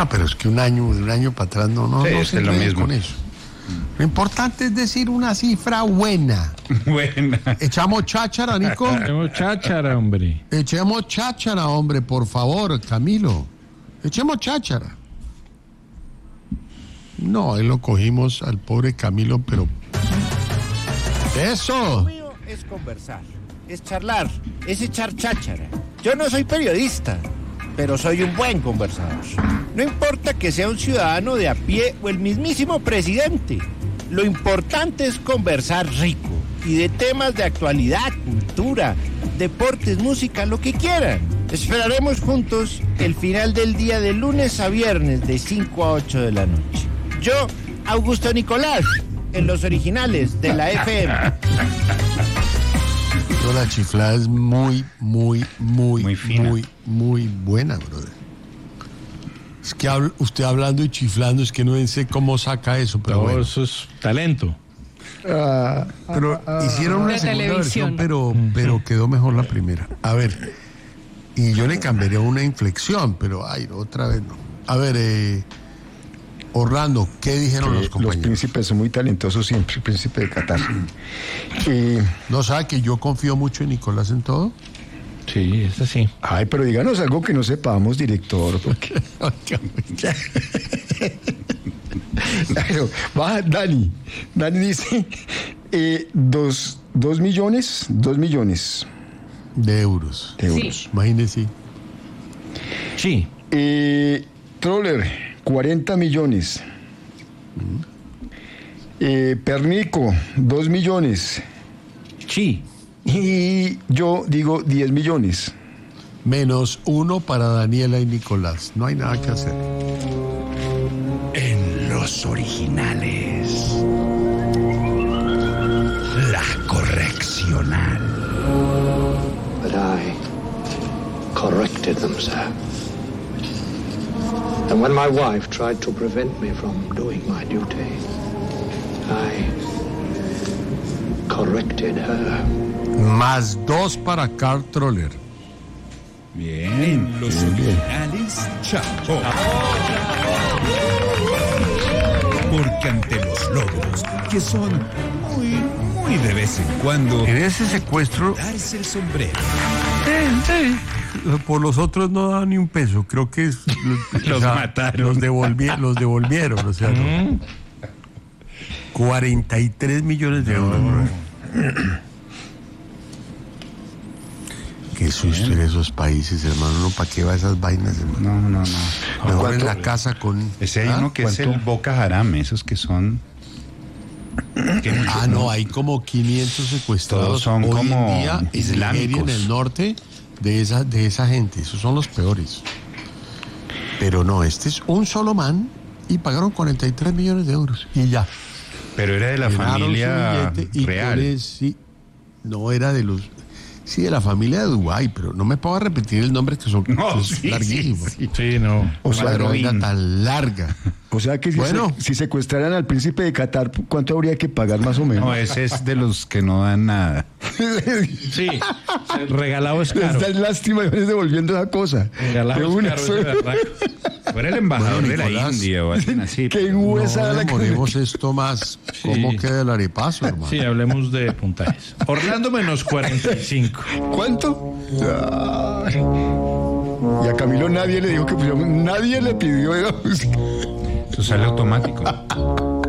No, pero es que de un año para atrás no es se lo enrede mismo. con eso. Lo importante es decir una cifra buena. Buena. ¿Echamos cháchara, Nico? Tenemos cháchara, hombre. Echemos cháchara, hombre, por favor, Camilo. Echemos cháchara. No, ahí lo cogimos al pobre Camilo, pero... ¡Eso! Lo mío es conversar, es charlar, es echar cháchara. Yo no soy periodista, pero soy un buen conversador. No importa que sea un ciudadano de a pie o el mismísimo presidente. Lo importante es conversar rico y de temas de actualidad, cultura, deportes, música, lo que quieran. Esperaremos juntos el final del día de lunes a viernes de 5 a 8 de la noche. Yo, Augusto Nicolás, en los originales de la FM. Pero la chiflada es muy fina. muy buena, brother. Es que usted hablando y chiflando, es que no sé cómo saca eso, pero Todo bueno. eso es talento. Pero hicieron una de segunda televisión. versión, pero quedó mejor la primera. A ver, y yo le cambiaría una inflexión, pero otra vez no. A ver, Orlando, ¿qué dijeron los Los compañeros? príncipes son muy talentosos siempre, el príncipe de Qatar. ¿No sabe que yo confío mucho en Nicolás en todo? Sí, es así. Ay, pero díganos algo que no sepamos, director, porque... Claro, va Dani. Dani dice 2 millones De euros. de euros. Imagínese. Sí. Troller, 40 millones. Pernico, 2 millones. Sí. Y yo digo 10 millones. -1 para Daniela y Nicolás. No hay nada que hacer. En los originales. La correccional. But I corrected them, sir. And when my wife tried to prevent me from doing my duty, I corrected her. +2 para Carl Troller. Bien. En los originales, Chapo. Porque ante los logros, que son muy de vez en cuando, En ese secuestro, darse el sombrero. por los otros no da ni un peso. Creo que Los mataron. Los devolvieron. O sea, no. 43 millones de euros. bro. Qué susto en esos países, hermano. ¿No? ¿Para qué va esas vainas, hermano? No. Mejor en la casa con... Ese hay uno que es el Boko Haram, esos que son... no, hay como 500 secuestrados. Todos son hoy como en día en Nigeria, islámicos. en el norte, de esa gente. Esos son los peores. Pero no, este es un solo man y pagaron 43 millones de euros. Y ya. Pero era de la Llenaron familia su billete y real. sí, no era de los... Sí, de la familia de Dubái, pero no me puedo repetir el nombre que son No, que es sí, larguísimo. Sí, no. O sea, Una vaina tan larga. O sea que Bueno. si secuestraran al príncipe de Qatar, ¿cuánto habría que pagar más o menos? No, ese es de los que no dan nada. Sí. El regalado es caro. Les da lástima y van devolviendo esa cosa. Regalado De es una caro, sola. ese berraco. Era el embajador Bueno, de la Nicolás, India o alguien así. Qué No huesa la demoremos esto más. ¿Cómo Sí. queda el arepazo, hermano? Sí, hablemos de puntajes. Orlando -45. ¿Cuánto? Ay. Y a Camilo nadie le dijo que pusiéramos, nadie le pidió. Eso sale automático.